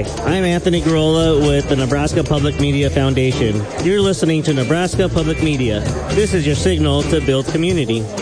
Hi, I'm Anthony Garola with the Nebraska Public Media Foundation. You're listening to Nebraska Public Media. This is your signal to build community.